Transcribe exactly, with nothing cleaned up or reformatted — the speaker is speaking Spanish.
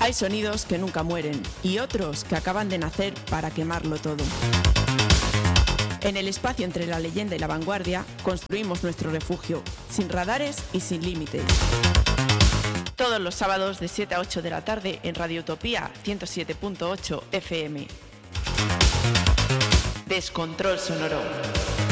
Hay sonidos que nunca mueren y otros que acaban de nacer para quemarlo todo. En el espacio entre la leyenda y la vanguardia construimos nuestro refugio, sin radares y sin límites. Todos los sábados de siete a ocho de la tarde en Radio Utopía ciento siete punto ocho F M. Descontrol sonoro.